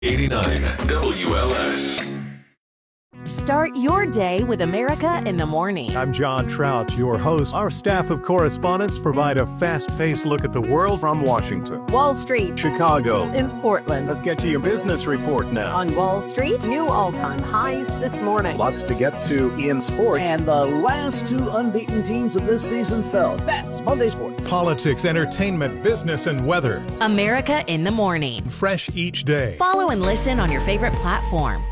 89 WLS. Start your day with America in the Morning. I'm John Trout, your host. Our staff of correspondents provide a fast-paced look at the world from Washington, Wall Street, Chicago, and Portland. Let's get to your business report now. On Wall Street, new all-time highs this morning. Lots to get to in sports. And the last two unbeaten teams of this season fell. That's Monday Sports. Politics, entertainment, business, and weather. America in the Morning. Fresh each day. Follow and listen on your favorite platform.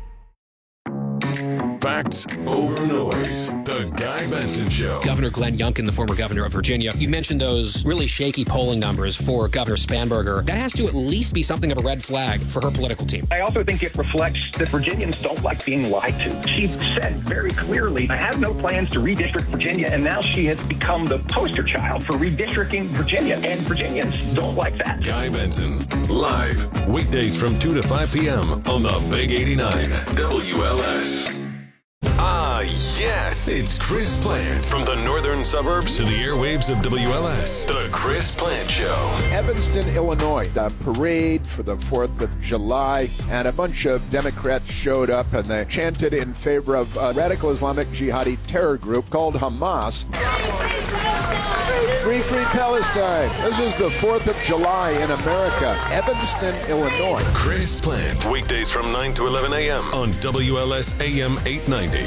Facts over noise. The Guy Benson Show. Governor Glenn Youngkin, the former governor of Virginia, you mentioned those really shaky polling numbers for Governor Spanberger. That has to at least be something of a red flag for her political team. I also think it reflects that Virginians don't like being lied to. She said very clearly, I have no plans to redistrict Virginia, and now she has become the poster child for redistricting Virginia, and Virginians don't like that. Guy Benson, live, weekdays from 2 to 5 p.m. on the Big 89 WLS. Ah, yes, it's Chris Plant. From the northern suburbs to the airwaves of WLS, the Chris Plant Show. Evanston, Illinois, a parade for the 4th of July, and a bunch of Democrats showed up and they chanted in favor of a radical Islamic jihadi terror group called Hamas. Free, free Palestine. This is the 4th of July in America, Evanston, Illinois. Chris Plant, weekdays from 9 to 11 a.m. on WLS AM 890.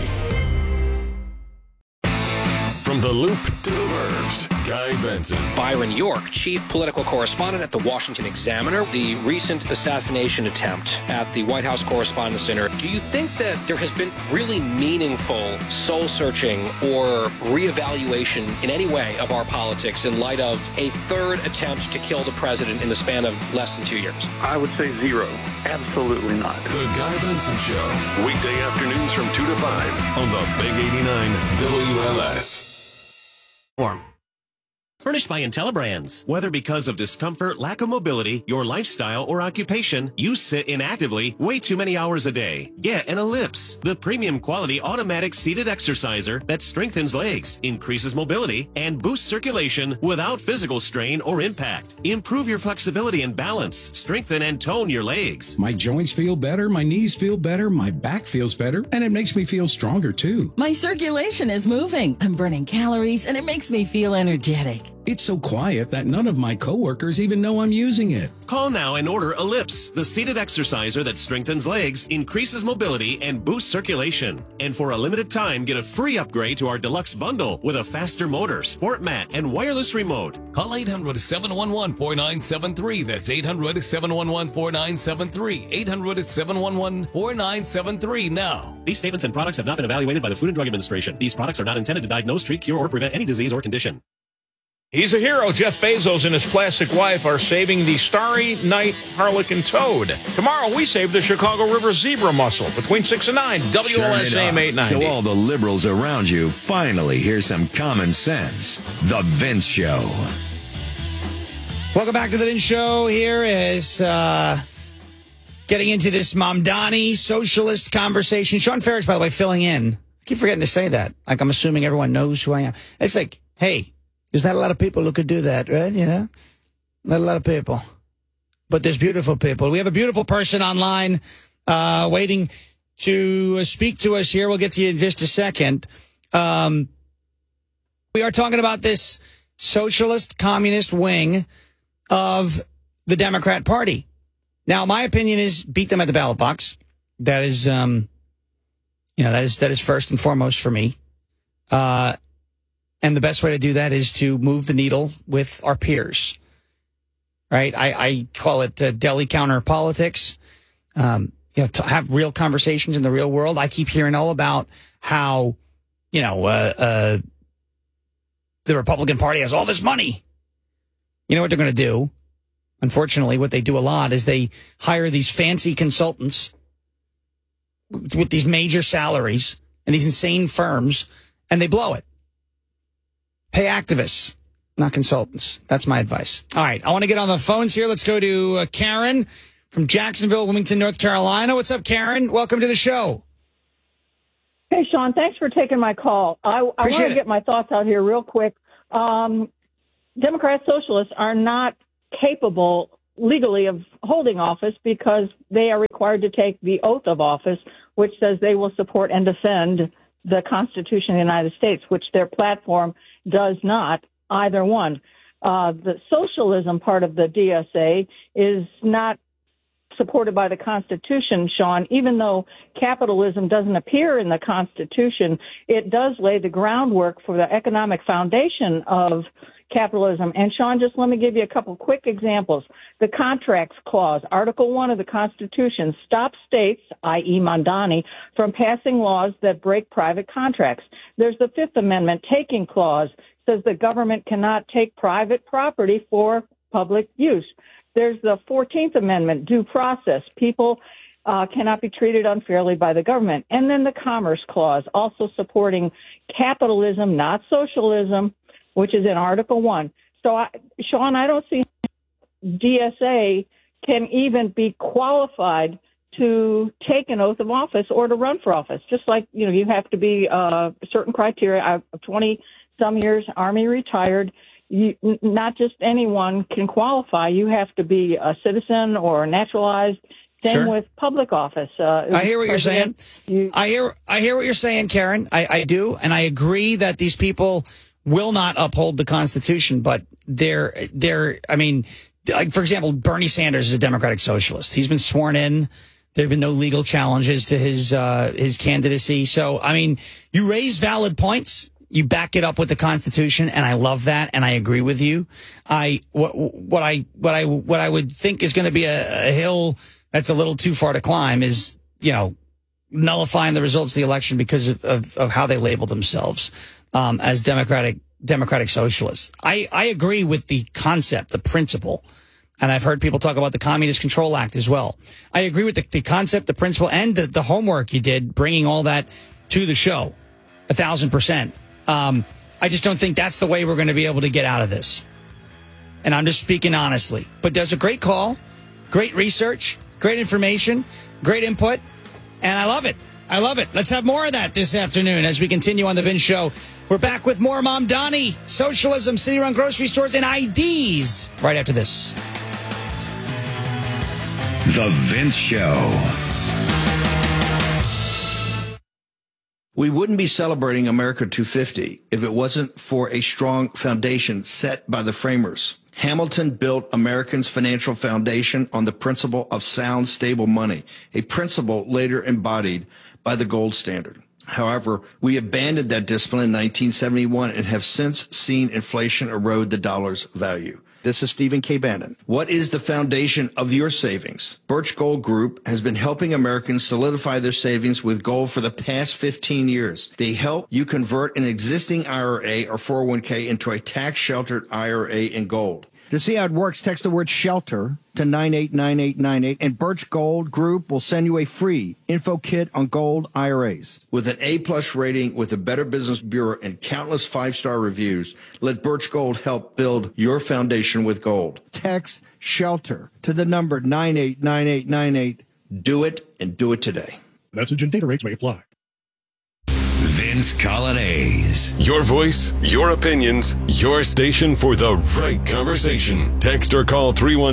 From the Loop to the Burbs, Guy Benson. Byron York, chief political correspondent at the Washington Examiner. The recent assassination attempt at the White House Correspondents Center. Do you think that there has been really meaningful soul-searching or reevaluation in any way of our politics in light of a third attempt to kill the president in the span of less than 2 years? I would say zero. Absolutely not. The Guy Benson Show, weekday afternoons from 2 to 5 on the Big 89 WLS. Furnished by IntelliBrands. Whether because of discomfort, lack of mobility, your lifestyle, or occupation, you sit inactively way too many hours a day. Get an Ellipse, the premium quality automatic seated exerciser that strengthens legs, increases mobility, and boosts circulation without physical strain or impact. Improve your flexibility and balance. Strengthen and tone your legs. My joints feel better, my knees feel better, my back feels better, and it makes me feel stronger too. My circulation is moving. I'm burning calories, and it makes me feel energetic. It's so quiet that none of my coworkers even know I'm using it. Call now and order Ellipse, the seated exerciser that strengthens legs, increases mobility, and boosts circulation. And for a limited time, get a free upgrade to our deluxe bundle with a faster motor, sport mat, and wireless remote. Call 800-711-4973. That's 800-711-4973. 800-711-4973 now. These statements and products have not been evaluated by the Food and Drug Administration. These products are not intended to diagnose, treat, cure, or prevent any disease or condition. He's a hero. Jeff Bezos and his plastic wife are saving the Starry Night Harlequin toad. Tomorrow, we save the Chicago River zebra mussel between 6 and 9. WLS AM 890. So all the liberals around you finally hear some common sense. The Vince Show. Welcome back to The Vince Show. Here is getting into this Mamdani socialist conversation. Sean Farish, by the way, filling in. I keep forgetting to say that. Like, I'm assuming everyone knows who I am. It's like, hey, there's not a lot of people who could do that, right? You know? Not a lot of people. But there's beautiful people. We have a beautiful person online waiting to speak to us here. We'll get to you in just a second. We are talking about this socialist communist wing of the Democrat Party. Now, my opinion is beat them at the ballot box. That is, that is first and foremost for me. And the best way to do that is to move the needle with our peers, right? I call it deli counter politics. To have real conversations in the real world. I keep hearing all about how, the Republican Party has all this money. You know what they're going to do? Unfortunately, what they do a lot is they hire these fancy consultants with these major salaries and these insane firms, and they blow it. Pay activists, not consultants. That's my advice. All right, I want to get on the phones here. Let's go to Karen from Jacksonville, Wilmington, North Carolina. What's up, Karen? Welcome to the show. Hey, Sean, thanks for taking my call. I want to get my thoughts out here real quick. Democrat socialists are not capable legally of holding office because they are required to take the oath of office, which says they will support and defend the Constitution of the United States, which their platform does not, either one. The socialism part of the DSA is not supported by the Constitution, Sean. Even though capitalism doesn't appear in the Constitution, it does lay the groundwork for the economic foundation of capitalism. And Sean, just let me give you a couple quick examples. The Contracts Clause, Article 1 of the Constitution, stops states, i.e. Mamdani, from passing laws that break private contracts. There's the Fifth Amendment Taking Clause, says the government cannot take private property for public use. There's the 14th Amendment, due process. People cannot be treated unfairly by the government. And then the Commerce Clause, also supporting capitalism, not socialism, which is in Article 1. So, Sean, I don't see DSA can even be qualified to take an oath of office or to run for office. Just like, you have to be certain criteria. I've 20-some years, Army retired. Not just anyone can qualify. You have to be a citizen or naturalized. Same with public office. I hear what you're saying. I hear what you're saying, Karen. I do, and I agree that these people will not uphold the Constitution, but I mean, like, for example, Bernie Sanders is a Democratic Socialist. He's been sworn in. There have been no legal challenges to his candidacy. So, I mean, you raise valid points. You back it up with the Constitution, and I love that, and I agree with you. What I would think is going to be a hill that's a little too far to climb is, nullifying the results of the election because of how they label themselves as democratic socialists. I agree with the concept, the principle, and I've heard people talk about the Communist Control Act as well. I agree with the concept, the principle, and the homework you did, bringing all that to the show, 1,000%. I just don't think that's the way we're going to be able to get out of this. And I'm just speaking honestly. But there's a great call, great research, great information, great input, and I love it. I love it. Let's have more of that this afternoon as we continue on The Vince Show. We're back with more Mamdani, socialism, city-run grocery stores, and IDs right after this. The Vince Show. We wouldn't be celebrating America 250 if it wasn't for a strong foundation set by the framers. Hamilton built Americans' financial foundation on the principle of sound, stable money, a principle later embodied by the gold standard. However, we abandoned that discipline in 1971 and have since seen inflation erode the dollar's value. This is Stephen K. Bannon. What is the foundation of your savings? Birch Gold Group has been helping Americans solidify their savings with gold for the past 15 years. They help you convert an existing IRA or 401k into a tax-sheltered IRA in gold. To see how it works, text the word SHELTER to 989898, and Birch Gold Group will send you a free info kit on gold IRAs. With an A-plus rating with the Better Business Bureau and countless 5-star reviews, let Birch Gold help build your foundation with gold. Text SHELTER to the number 989898. Do it, and do it today. Message and data rates may apply. Vince Coglianese. Your voice, your opinions, your station for the right conversation. Text or call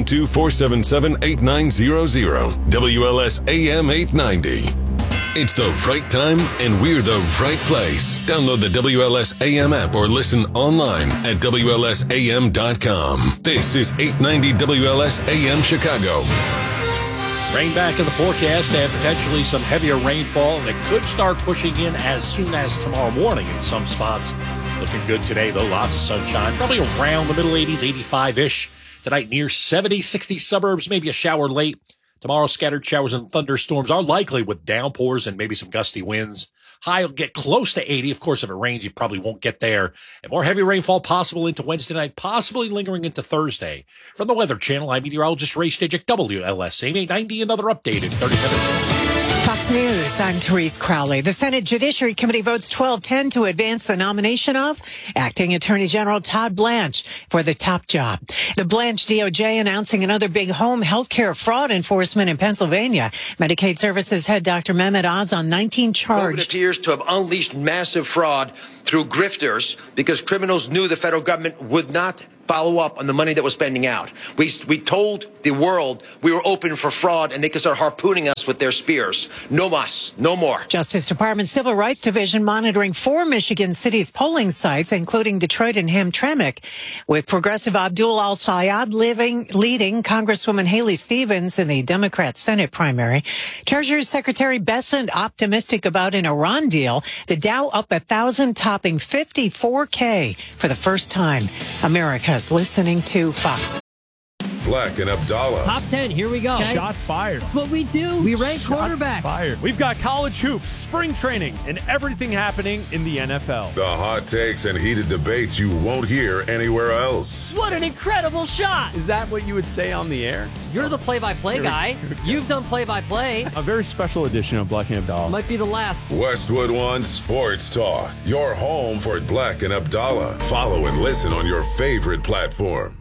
312-477-8900. WLS AM 890. It's the right time and we're the right place. Download the WLS AM app or listen online at WLSAM.com. This is 890 WLS AM Chicago. Rain back in the forecast and potentially some heavier rainfall, and it could start pushing in as soon as tomorrow morning in some spots. Looking good today, though. Lots of sunshine. Probably around the middle 80s, 85-ish. Tonight near 70, 60 suburbs, maybe a shower late. Tomorrow, scattered showers and thunderstorms are likely with downpours and maybe some gusty winds. High will get close to 80. Of course, if it rains, you probably won't get there. And more heavy rainfall possible into Wednesday night, possibly lingering into Thursday. From the Weather Channel, I'm meteorologist Ray Stajic, WLS AM 890. Another update in 30 minutes. Fox News, I'm Therese Crowley. The Senate Judiciary Committee votes 12-10 to advance the nomination of Acting Attorney General Todd Blanche for the top job. The Blanche DOJ announcing another big home health care fraud enforcement in Pennsylvania. Medicaid Services head Dr. Mehmet Oz on 19 charged. It appears to have unleashed massive fraud through grifters because criminals knew the federal government would not follow up on the money that was spending out. We told the world we were open for fraud and they could start harpooning us with their spears. No mas, no more. Justice Department Civil Rights Division monitoring 4 Michigan cities polling sites, including Detroit and Hamtramck, with progressive Abdul Al-Sayed leading Congresswoman Haley Stevens in the Democrat Senate primary. Treasury Secretary Bessent optimistic about an Iran deal. The Dow up 1,000, topping 54K for the first time. America's listening to Fox. Black and Abdallah. Top 10, here we go. Okay. Shots fired. That's what we do. We rank quarterbacks. Fired. We've got college hoops, spring training, and everything happening in the NFL. The hot takes and heated debates you won't hear anywhere else. What an incredible shot. Is that what you would say on the air? You're the play-by-play guy. You've done play-by-play. A very special edition of Black and Abdallah. Might be the last. Westwood One Sports Talk. Your home for Black and Abdallah. Follow and listen on your favorite platform.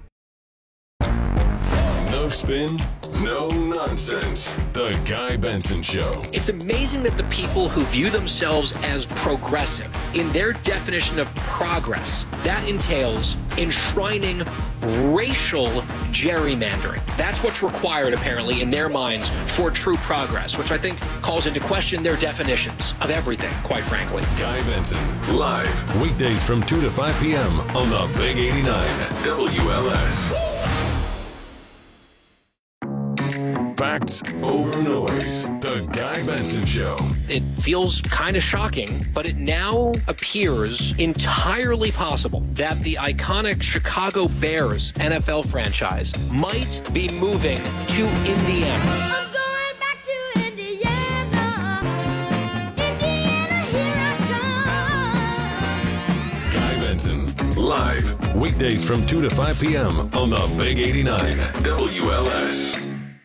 No spin, no nonsense. The Guy Benson Show. It's amazing that the people who view themselves as progressive, in their definition of progress, that entails enshrining racial gerrymandering. That's what's required, apparently, in their minds for true progress, which I think calls into question their definitions of everything, quite frankly. Guy Benson, live, weekdays from 2 to 5 p.m. on the Big 89 WLS. Facts over noise. The Guy Benson Show. It feels kind of shocking, but it now appears entirely possible that the iconic Chicago Bears NFL franchise might be moving to Indiana. I'm going back to Indiana. Indiana, here I come. Guy Benson, live, weekdays from 2 to 5 p.m. on the Big 89 WLS.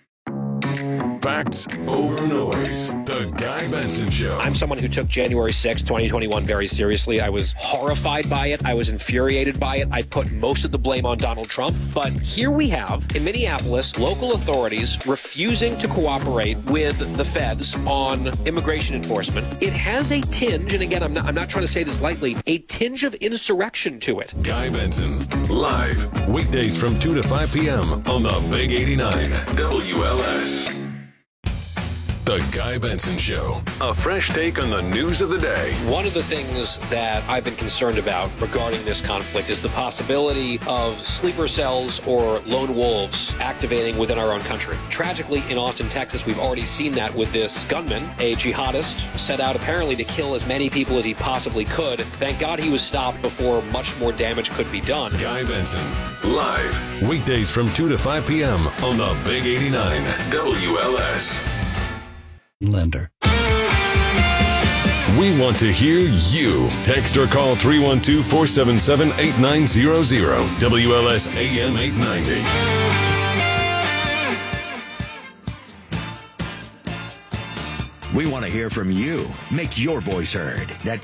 Facts over noise. The Guy Benson Show. I'm someone who took January 6, 2021 very seriously. I was horrified by it. I was infuriated by it. I put most of the blame on Donald Trump. But here we have, in Minneapolis, local authorities refusing to cooperate with the feds on immigration enforcement. It has a tinge, and again, I'm not trying to say this lightly, a tinge of insurrection to it. Guy Benson, live, weekdays from 2 to 5 p.m. on the Big 89 WLS. The Guy Benson Show. A fresh take on the news of the day. One of the things that I've been concerned about regarding this conflict is the possibility of sleeper cells or lone wolves activating within our own country. Tragically, in Austin, Texas, we've already seen that with this gunman, a jihadist, set out apparently to kill as many people as he possibly could. Thank God he was stopped before much more damage could be done. Guy Benson, live, weekdays from 2 to 5 p.m. on the Big 89 WLS. Lender. We want to hear you. Text or call 312-477-8900. WLS AM 890. We want to hear from you. Make your voice heard. That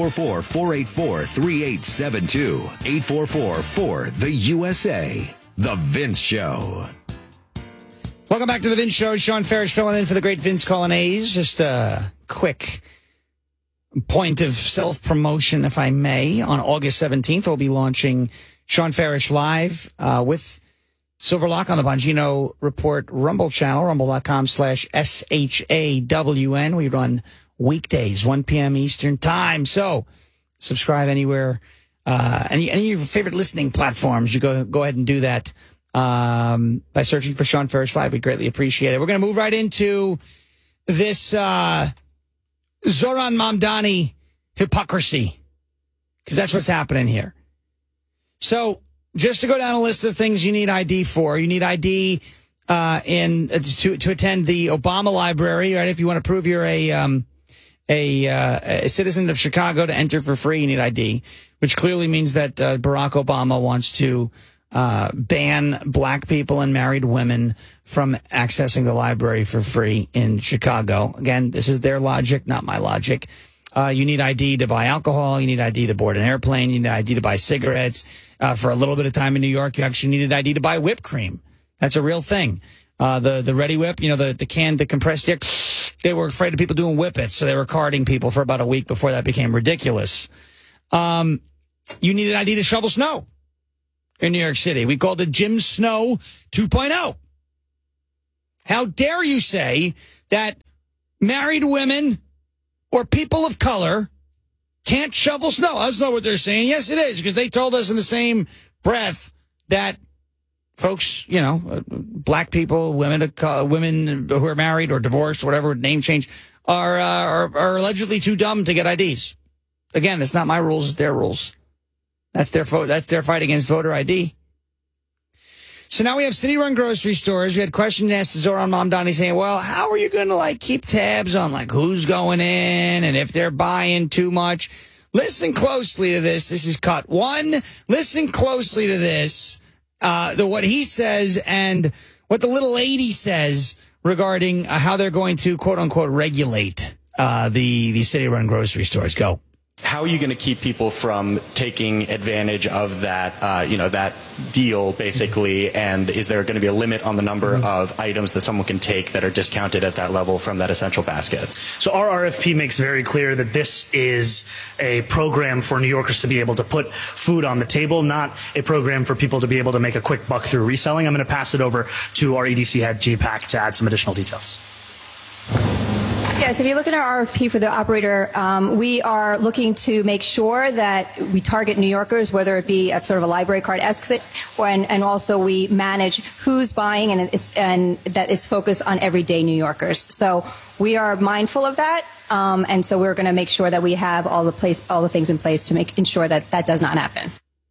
844-484-3872. 844-4-THE-USA. The Vince Show. Welcome back to the Vince Show. Sean Farish filling in for the great Vince Colonnese. Just a quick point of self-promotion, if I may. On August 17th, we'll be launching Sean Farish Live with Silverlock on the Bongino Report Rumble channel, rumble.com/SHAWN. We run weekdays, 1 p.m. Eastern Time. So subscribe anywhere, any of your favorite listening platforms. You go ahead and do that. By searching for Sean Farish Live. We greatly appreciate it. We're going to move right into this Zohran Mamdani hypocrisy, because that's what's happening here. So just to go down a list of things you need ID for, you need ID to attend the Obama Library, right? If you want to prove you're a citizen of Chicago to enter for free, you need ID, which clearly means that Barack Obama wants to ban black people and married women from accessing the library for free in Chicago. Again, this is their logic, not my logic. You need ID to buy alcohol. You need ID to board an airplane. You need ID to buy cigarettes. For a little bit of time in New York, you actually needed ID to buy whipped cream. That's a real thing. The Ready Whip, the compressed stick, they were afraid of people doing whippets, so they were carding people for about a week before that became ridiculous. You needed ID to shovel snow in New York City. We called it Jim Snow 2.0. How dare you say that married women or people of color can't shovel snow? That's not what they're saying. Yes, it is, because they told us in the same breath that folks, black people, women who are married or divorced, whatever name change, are allegedly too dumb to get IDs. Again, it's not my rules; it's their rules. That's their fight against voter ID. So now we have city-run grocery stores. We had questions asked to Zoran Mamdani saying, well, how are you going to keep tabs on who's going in and if they're buying too much? Listen closely to this. This is cut one. Listen closely to this, what he says and what the little lady says regarding how they're going to, quote-unquote, regulate the city-run grocery stores. Go. How are you going to keep people from taking advantage of that, that deal, basically? And is there going to be a limit on the number of items that someone can take that are discounted at that level from that essential basket? So our RFP makes very clear that this is a program for New Yorkers to be able to put food on the table, not a program for people to be able to make a quick buck through reselling. I'm going to pass it over to our EDC head, G-Pack, to add some additional details. Yes, if you look at our RFP for the operator, we are looking to make sure that we target New Yorkers, whether it be at sort of a library card-esque thing, and also we manage who's buying and that is focused on everyday New Yorkers. So we are mindful of that, and so we're going to make sure that we have all the things in place to ensure that that does not happen.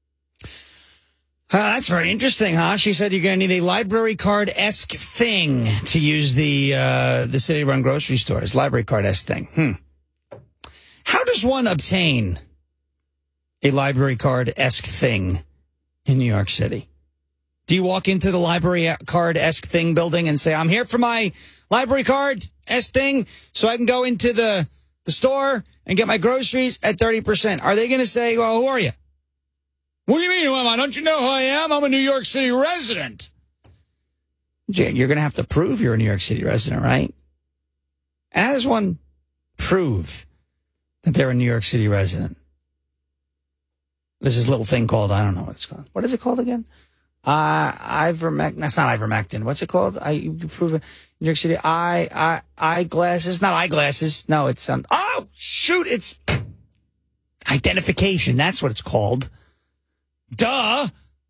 That's very interesting, huh? She said you're going to need a library card-esque thing to use the city-run grocery stores. Library card-esque thing. How does one obtain a library card-esque thing in New York City? Do you walk into the library card-esque thing building and say, I'm here for my library card-esque thing so I can go into the store and get my groceries at 30%? Are they going to say, well, who are you? What do you mean, who am I? Don't you know who I am? I'm a New York City resident. You're going to have to prove you're a New York City resident, right? How does one prove that they're a New York City resident? There's this little thing called, I don't know what it's called. What is it called again? Ivermectin. That's not ivermectin. What's it called? You prove it. New York City. Eyeglasses. Not eyeglasses. No, it's oh shoot! It's identification. That's what it's called. Duh.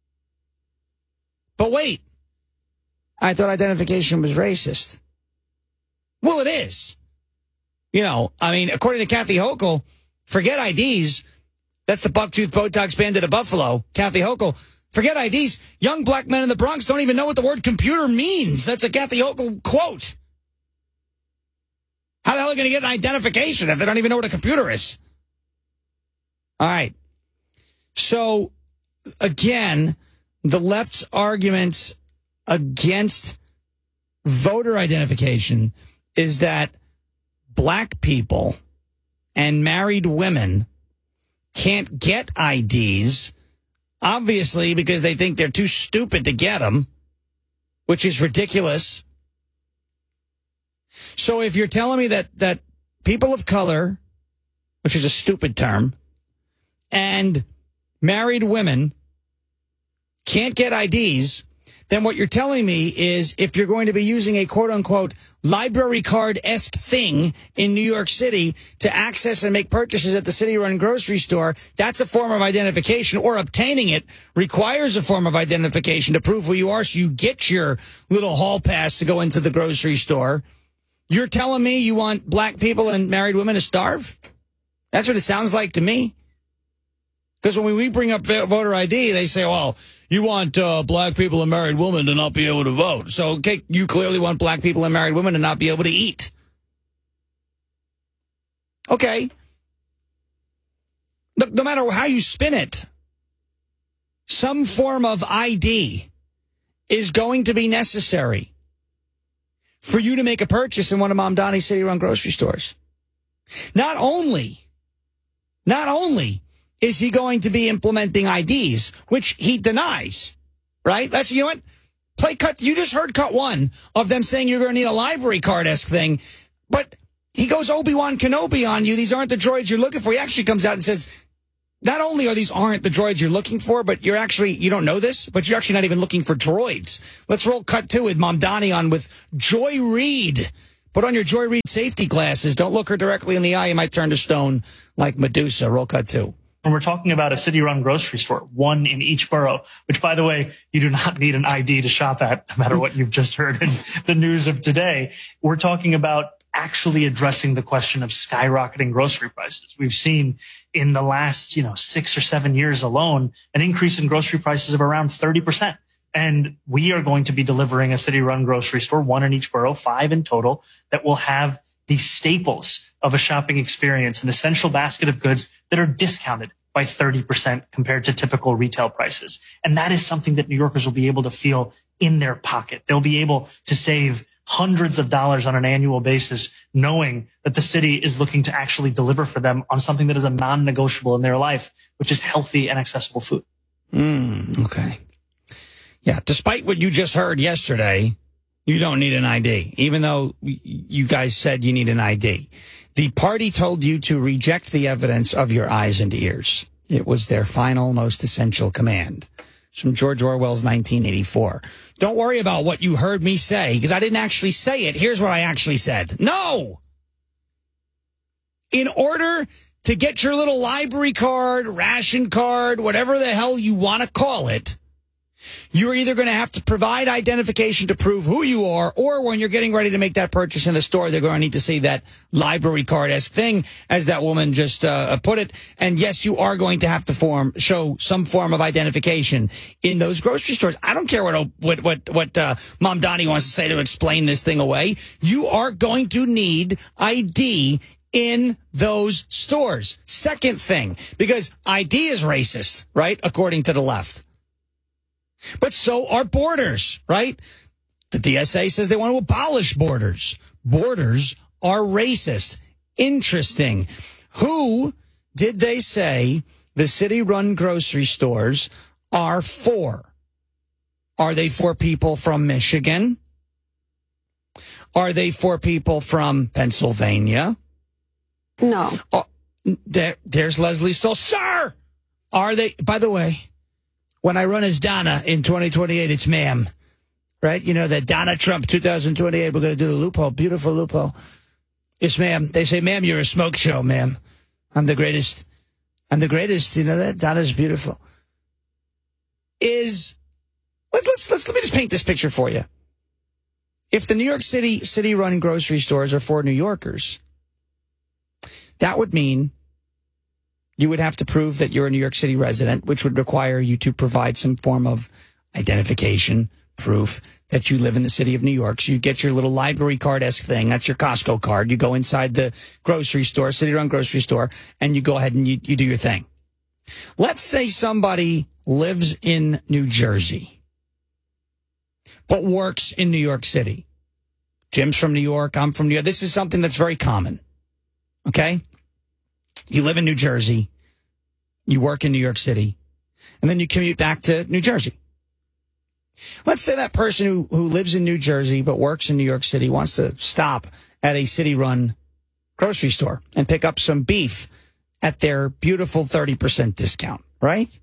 But wait. I thought identification was racist. Well, it is. According to Kathy Hochul, forget IDs. That's the bucktooth Botox bandit of Buffalo, Kathy Hochul. Forget IDs. Young black men in the Bronx don't even know what the word computer means. That's a Kathy Hochul quote. How the hell are they going to get an identification if they don't even know what a computer is? All right. So, again, the left's arguments against voter identification is that black people and married women can't get IDs, obviously because they think they're too stupid to get them, which is ridiculous. So if you're telling me that people of color, which is a stupid term, and married women can't get IDs, then what you're telling me is if you're going to be using a quote-unquote library card-esque thing in New York City to access and make purchases at the city-run grocery store, that's a form of identification, or obtaining it requires a form of identification to prove who you are so you get your little hall pass to go into the grocery store. You're telling me you want black people and married women to starve? That's what it sounds like to me. Because when we bring up voter ID, they say, well, you want black people and married women to not be able to vote. So, okay, you clearly want black people and married women to not be able to eat. Okay. No matter how you spin it, some form of ID is going to be necessary for you to make a purchase in one of Mamdani's city-run grocery stores. Not only is he going to be implementing IDs, which he denies, right? You know what? You just heard cut one of them saying you're going to need a library card-esque thing, but he goes Obi-Wan Kenobi on you. These aren't the droids you're looking for. He actually comes out and says, not only aren't the droids you're looking for, but you don't know this, but you're actually not even looking for droids. Let's roll cut 2 with Mamdani on with Joy Reid. Put on your Joy Reid safety glasses. Don't look her directly in the eye. You might turn to stone like Medusa. Roll cut 2. And we're talking about a city-run grocery store, one in each borough, which, by the way, you do not need an ID to shop at, no matter what you've just heard in the news of today. We're talking about actually addressing the question of skyrocketing grocery prices. We've seen in the last, 6 or 7 years alone, an increase in grocery prices of around 30%. And we are going to be delivering a city-run grocery store, one in each borough, 5 in total, that will have the staples of a shopping experience, an essential basket of goods that are discounted by 30% compared to typical retail prices. And that is something that New Yorkers will be able to feel in their pocket. They'll be able to save hundreds of dollars on an annual basis, knowing that the city is looking to actually deliver for them on something that is a non-negotiable in their life, which is healthy and accessible food. Okay. Yeah, despite what you just heard yesterday, you don't need an ID, even though you guys said you need an ID. The party told you to reject the evidence of your eyes and ears. It was their final, most essential command. It's from George Orwell's 1984. Don't worry about what you heard me say, because I didn't actually say it. Here's what I actually said. No! In order to get your little library card, ration card, whatever the hell you want to call it, you're either going to have to provide identification to prove who you are, or when you're getting ready to make that purchase in the store, they're going to need to see that library card-esque thing, as that woman just put it. And yes, you are going to have to show some form of identification in those grocery stores. I don't care what Mamdani wants to say to explain this thing away. You are going to need ID in those stores. Second thing, because ID is racist, right? According to the left. But so are borders, right? The DSA says they want to abolish borders. Borders are racist. Interesting. Who did they say the city-run grocery stores are for? Are they for people from Michigan? Are they for people from Pennsylvania? No. Oh, there's Leslie Stoll. Sir! Are they, by the way, when I run as Donna in 2028, it's ma'am, right? You know, that Donna Trump 2028, we're going to do the loophole, beautiful loophole. It's ma'am. They say, ma'am, you're a smoke show, ma'am. I'm the greatest. I'm the greatest. You know that? Donna's beautiful. Let me just paint this picture for you. If the New York city-run grocery stores are for New Yorkers, that would mean you would have to prove that you're a New York City resident, which would require you to provide some form of identification, proof that you live in the city of New York. So you get your little library card-esque thing. That's your Costco card. You go inside the grocery store, city-run grocery store, and you go ahead and you do your thing. Let's say somebody lives in New Jersey, but works in New York City. Jim's from New York. I'm from New York. This is something that's very common. Okay? You live in New Jersey, you work in New York City, and then you commute back to New Jersey. Let's say that person who lives in New Jersey but works in New York City wants to stop at a city-run grocery store and pick up some beef at their beautiful 30% discount, right?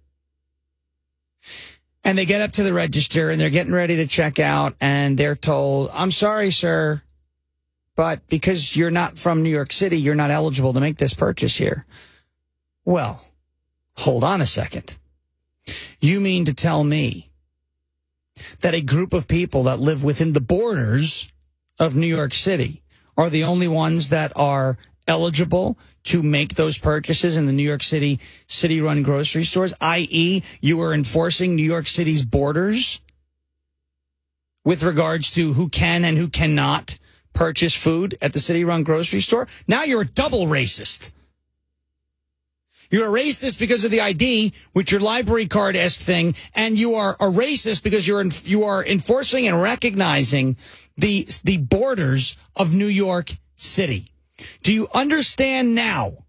And they get up to the register and they're getting ready to check out, and they're told, I'm sorry, sir, but because you're not from New York City, you're not eligible to make this purchase here. Well, hold on a second. You mean to tell me that a group of people that live within the borders of New York City are the only ones that are eligible to make those purchases in the New York City city-run grocery stores, i.e., you are enforcing New York City's borders with regards to who can and who cannot purchase food at the city-run grocery store? Now you're a double racist. You're a racist because of the ID with your library card-esque thing, and you are a racist because you are enforcing and recognizing the borders of New York City. Do you understand now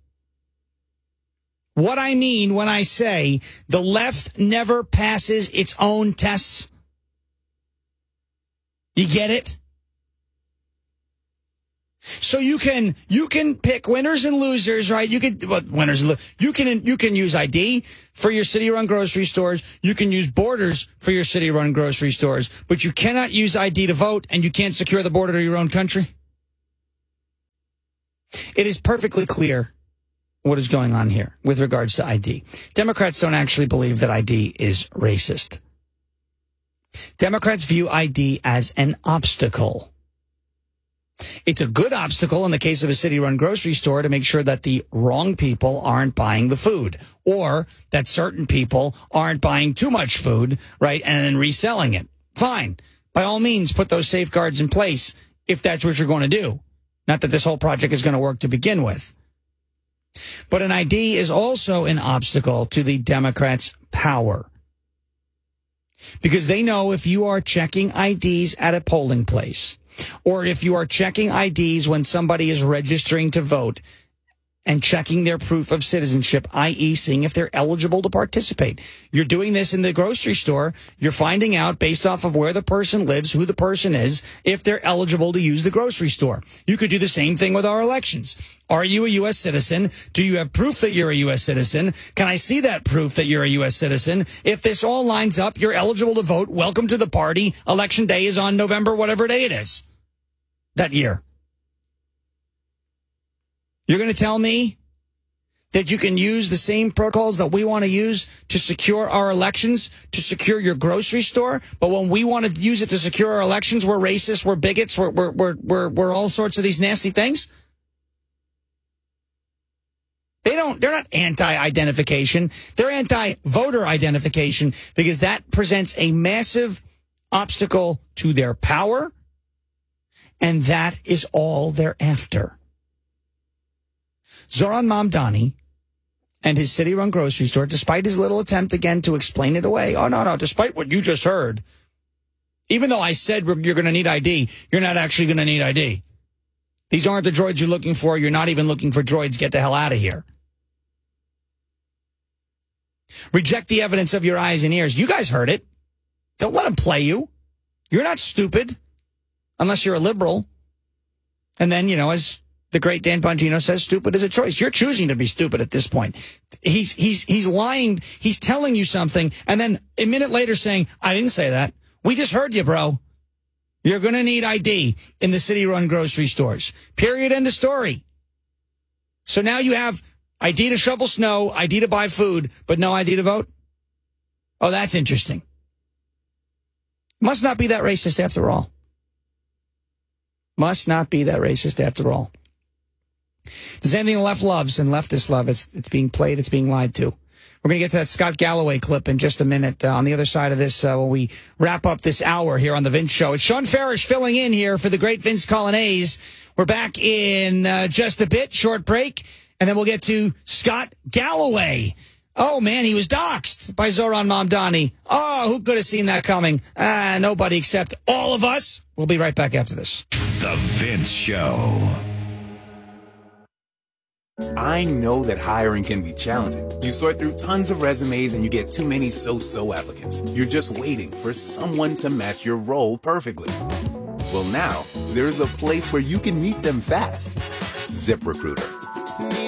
what I mean when I say the left never passes its own tests? You get it? So you can pick winners and losers, right? You can use ID for your city-run grocery stores. You can use borders for your city-run grocery stores, but you cannot use ID to vote, and you can't secure the border to your own country. It is perfectly clear what is going on here with regards to ID. Democrats don't actually believe that ID is racist. Democrats view ID as an obstacle. It's a good obstacle in the case of a city-run grocery store to make sure that the wrong people aren't buying the food, or that certain people aren't buying too much food, right, and then reselling it. Fine. By all means, put those safeguards in place if that's what you're going to do. Not that this whole project is going to work to begin with. But an ID is also an obstacle to the Democrats' power. Because they know if you are checking IDs at a polling place, or if you are checking IDs when somebody is registering to vote and checking their proof of citizenship, i.e. seeing if they're eligible to participate. You're doing this in the grocery store. You're finding out based off of where the person lives, who the person is, if they're eligible to use the grocery store. You could do the same thing with our elections. Are you a U.S. citizen? Do you have proof that you're a U.S. citizen? Can I see that proof that you're a U.S. citizen? If this all lines up, you're eligible to vote. Welcome to the party. Election day is on November, whatever day it is that year. You're going to tell me that you can use the same protocols that we want to use to secure our elections, to secure your grocery store, but when we want to use it to secure our elections, we're racist, we're bigots, we're all sorts of these nasty things? They're not anti-identification. They're anti-voter identification because that presents a massive obstacle to their power, and that is all they're after. Zohran Mamdani and his city-run grocery store, despite his little attempt again to explain it away. Oh, no, despite what you just heard. Even though I said you're going to need ID, you're not actually going to need ID. These aren't the droids you're looking for. You're not even looking for droids. Get the hell out of here. Reject the evidence of your eyes and ears. You guys heard it. Don't let them play you. You're not stupid unless you're a liberal. And then, as the great Dan Bongino says, stupid is a choice. You're choosing to be stupid at this point. He's lying. He's telling you something. And then a minute later saying, I didn't say that. We just heard you, bro. You're going to need ID in the city-run grocery stores. Period. End of story. So now you have ID to shovel snow, ID to buy food, but no ID to vote? Oh, that's interesting. Must not be that racist after all. Must not be that racist after all. There's anything the left loves and leftists love. It's being played. It's being lied to. We're going to get to that Scott Galloway clip in just a minute on the other side of this when we wrap up this hour here on The Vince Show. It's Sean Farish filling in here for the great Vince Colonnese. We're back in just a bit, short break, and then we'll get to Scott Galloway. Oh, man, he was doxxed by Zohran Mamdani. Oh, who could have seen that coming? Nobody except all of us. We'll be right back after this. The Vince Show. I know that hiring can be challenging. You sort through tons of resumes and you get too many so-so applicants. You're just waiting for someone to match your role perfectly. Well, now, there's a place where you can meet them fast. ZipRecruiter.